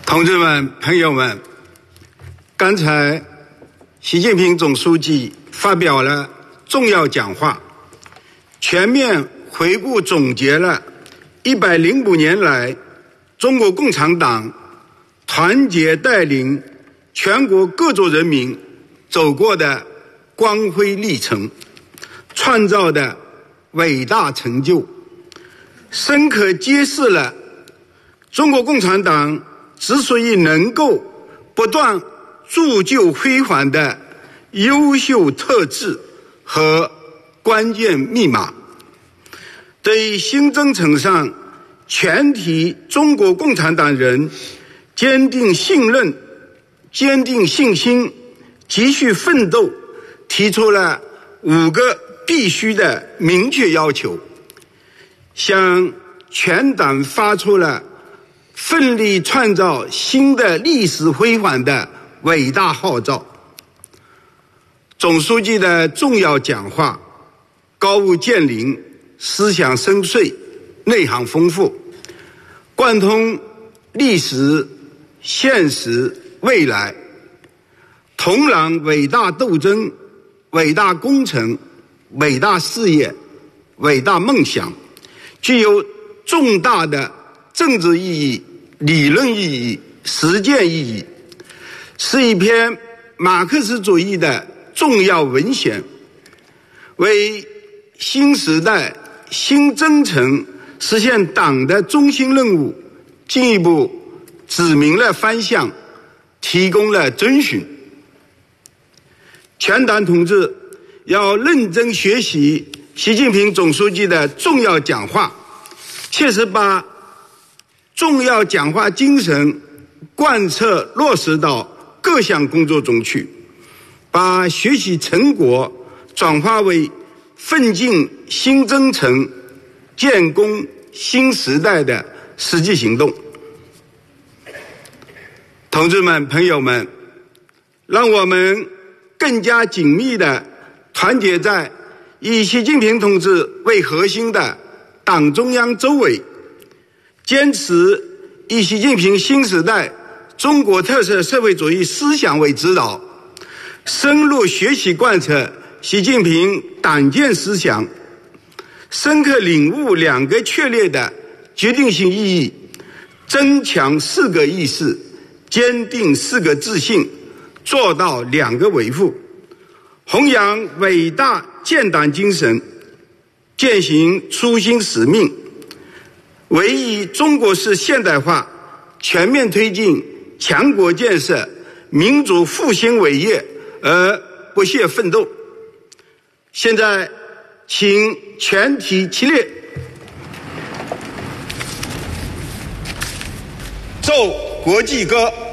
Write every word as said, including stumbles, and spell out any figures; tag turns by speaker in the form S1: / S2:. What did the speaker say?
S1: 同志们、朋友们，刚才习近平总书记发表了重要讲话，全面回顾总结了一百零五年来中国共产党团结带领全国各族人民走过的光辉历程，创造的伟大成就，深刻揭示了中国共产党之所以能够不断铸就辉煌的优秀特质和关键密码，对新征程上全体中国共产党人坚定信任、坚定信心、继续奋斗提出了五个必须的明确要求，向全党发出了奋力创造新的历史辉煌的伟大号召。总书记的重要讲话高屋建瓴，思想深邃，内涵丰富，贯通历史、现实、未来，统揽伟大斗争、伟大工程、伟大事业、伟大梦想，具有重大的政治意义、理论意义、实践意义，是一篇马克思主义的重要文献，为新时代新征程实现党的中心任务进一步指明了方向，提供了遵循。全党同志要认真学习习近平总书记的重要讲话，切实把重要讲话精神贯彻落实到各项工作中去，把学习成果转化为奋进新征程、建功新时代的实际行动。同志们、朋友们，让我们更加紧密地团结在以习近平同志为核心的党中央周围，坚持以习近平新时代中国特色社会主义思想为指导，深入学习贯彻习近平党建思想，深刻领悟两个确立的决定性意义，增强四个意识，坚定四个自信，做到两个维护，弘扬伟大建党精神，践行初心使命，为以中国式现代化全面推进强国建设、民族复兴伟业而不懈奋斗。现在请全体起立，奏国际歌。